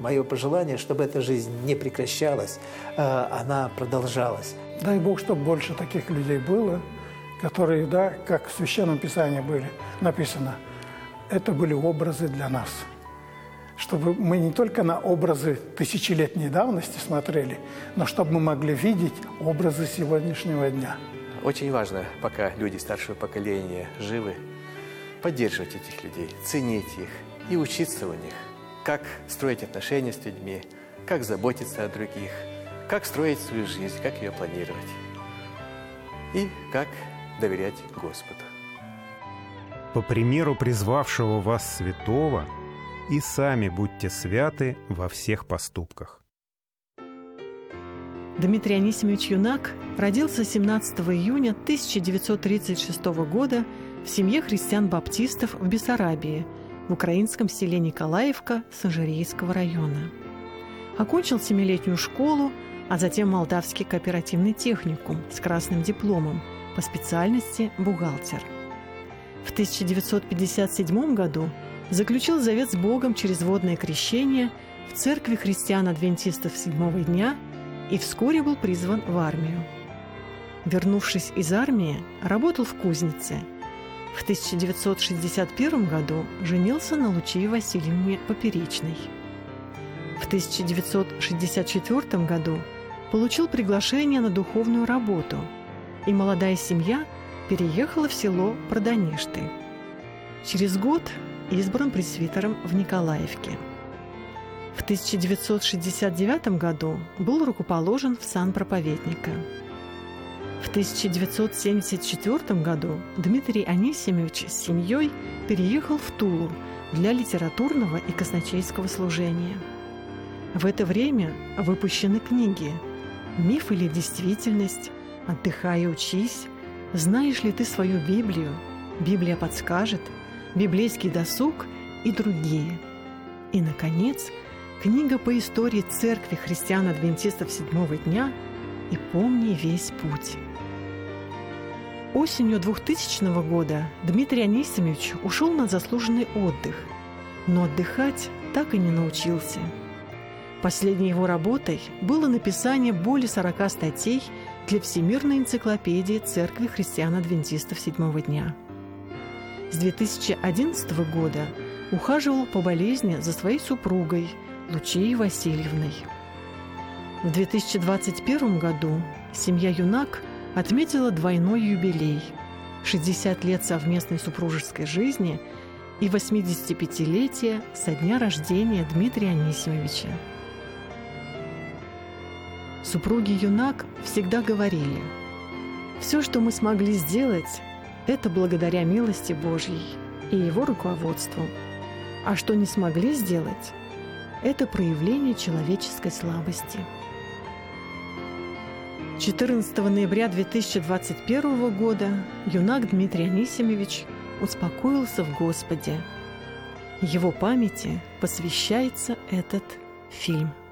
мое пожелание, чтобы эта жизнь не прекращалась, она продолжалась. Дай Бог, чтобы больше таких людей было, которые, да, как в Священном Писании были написано, это были образы для нас. Чтобы мы не только на образы тысячелетней давности смотрели, но чтобы мы могли видеть образы сегодняшнего дня. Очень важно, пока люди старшего поколения живы, поддерживать этих людей, ценить их и учиться у них, как строить отношения с людьми, как заботиться о других, как строить свою жизнь, как ее планировать и как доверять Господу. По примеру призвавшего вас святого, и сами будьте святы во всех поступках. Дмитрий Анисимович Юнак родился 17 июня 1936 года в семье христиан-баптистов в Бессарабии, в украинском селе Николаевка Санжарейского района. Окончил 7-летнюю школу, а затем Молдавский кооперативный техникум с красным дипломом по специальности бухгалтер. В 1957 году заключил завет с Богом через водное крещение в церкви христиан-адвентистов седьмого дня и вскоре был призван в армию. Вернувшись из армии, работал в кузнице. В 1961 году женился на Лучии Васильевне Поперечной. В 1964 году получил приглашение на духовную работу, и молодая семья переехала в село Продоништы. Через год избран пресвитером в Николаевке. В 1969 году был рукоположен в сан проповедника. В 1974 году Дмитрий Анисимович с семьей переехал в Тулу для литературного и казначейского служения. В это время выпущены книги «Миф или действительность», «Отдыхай и учись», «Знаешь ли ты свою Библию?», «Библия подскажет», «Библейский досуг» и другие. И, наконец, книга по истории Церкви христиан-адвентистов седьмого дня «И помни весь путь». Осенью 2000 года Дмитрий Анисимович ушел на заслуженный отдых, но отдыхать так и не научился. Последней его работой было написание более 40 статей для Всемирной энциклопедии Церкви христиан-адвентистов седьмого дня. С 2011 года ухаживал по болезни за своей супругой Лучией Васильевной. В 2021 году семья Юнак отметила двойной юбилей – 60 лет совместной супружеской жизни и 85-летие со дня рождения Дмитрия Анисимовича. Супруги Юнак всегда говорили: «Все, что мы смогли сделать, это благодаря милости Божьей и Его руководству, а что не смогли сделать, это проявление человеческой слабости». 14 ноября 2021 года Юнак Дмитрий Анисимович успокоился в Господе. Его памяти посвящается этот фильм.